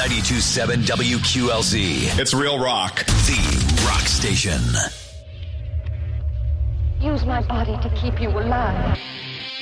92.7 WQLZ. It's real rock. The rock station. Use my body to keep you alive.